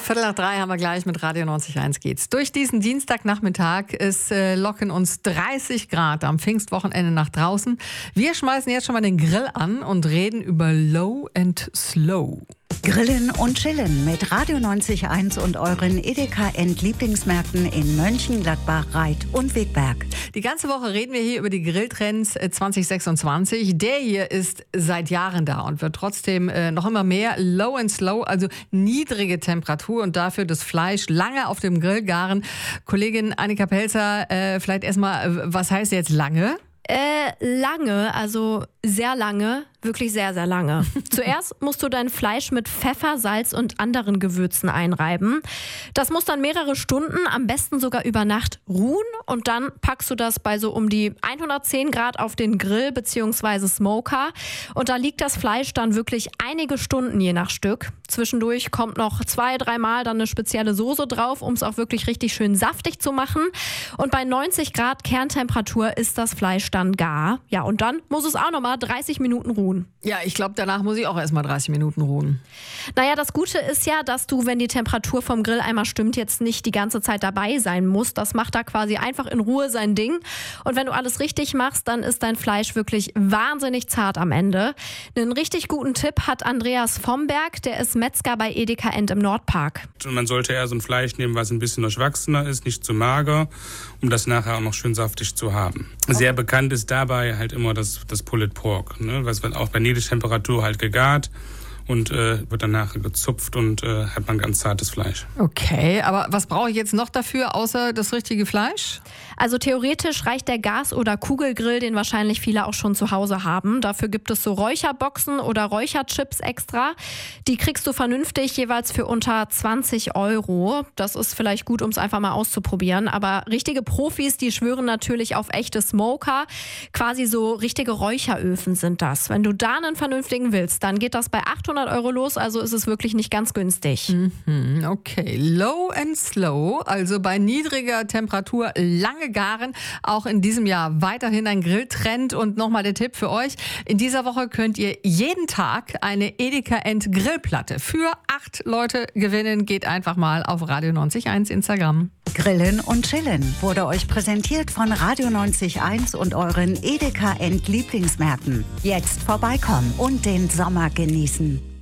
2:15 haben wir gleich mit Radio 90.1 geht's. Durch diesen Dienstagnachmittag, es locken uns 30 Grad am Pfingstwochenende nach draußen. Wir schmeißen jetzt schon mal den Grill an und reden über Low and Slow. Grillen und Chillen mit Radio 90.1 und euren Edeka Lieblingsmärkten in Mönchengladbach, Reit und Wegberg. Die ganze Woche reden wir hier über die Grilltrends 2026. Der hier ist seit Jahren da und wird trotzdem noch immer mehr Low and Slow, also niedrige Temperatur und dafür das Fleisch lange auf dem Grill garen. Kollegin Annika Pelzer, vielleicht erstmal, was heißt jetzt lange? Lange, also sehr lange, wirklich sehr, sehr lange. Zuerst musst du dein Fleisch mit Pfeffer, Salz und anderen Gewürzen einreiben. Das muss dann mehrere Stunden, am besten sogar über Nacht ruhen und dann packst du das bei so um die 110 Grad auf den Grill bzw. Smoker und da liegt das Fleisch dann wirklich einige Stunden je nach Stück. Zwischendurch kommt noch 2-3 Mal dann eine spezielle Soße drauf, um es auch wirklich richtig schön saftig zu machen. Und bei 90 Grad Kerntemperatur ist das Fleisch dann gar. Ja, und dann muss es auch nochmal 30 Minuten ruhen. Ja, ich glaube, danach muss ich auch erstmal 30 Minuten ruhen. Naja, das Gute ist ja, dass du, wenn die Temperatur vom Grill einmal stimmt, jetzt nicht die ganze Zeit dabei sein musst. Das macht da quasi einfach in Ruhe sein Ding. Und wenn du alles richtig machst, dann ist dein Fleisch wirklich wahnsinnig zart am Ende. Einen richtig guten Tipp hat Andreas Vomberg, der ist Metzger bei Edeka End im Nordpark. Und man sollte eher so ein Fleisch nehmen, was ein bisschen durchwachsener ist, nicht zu mager, um das nachher auch noch schön saftig zu haben. Okay. Sehr bekannt ist dabei halt immer das Pulled Pork, ne? Was wird auch bei Niedrigtemperatur halt gegart und wird dann nachher gezupft und hat man ganz zartes Fleisch. Okay, aber was brauche ich jetzt noch dafür, außer das richtige Fleisch? Also theoretisch reicht der Gas- oder Kugelgrill, den wahrscheinlich viele auch schon zu Hause haben. Dafür gibt es so Räucherboxen oder Räucherchips extra. Die kriegst du vernünftig jeweils für unter 20 €. Das ist vielleicht gut, um es einfach mal auszuprobieren. Aber richtige Profis, die schwören natürlich auf echte Smoker. Quasi so richtige Räucheröfen sind das. Wenn du da einen vernünftigen willst, dann geht das bei 800 € los. Also ist es wirklich nicht ganz günstig. Okay, Low and Slow, also bei niedriger Temperatur lange garen. Auch in diesem Jahr weiterhin ein Grilltrend. Und nochmal der Tipp für euch. In dieser Woche könnt ihr jeden Tag eine Edeka End Grillplatte für 8 Leute gewinnen. Geht einfach mal auf Radio 90.1 Instagram. Grillen und Chillen wurde euch präsentiert von Radio 90.1 und euren Edeka Lieblingsmärkten. Jetzt vorbeikommen und den Sommer genießen.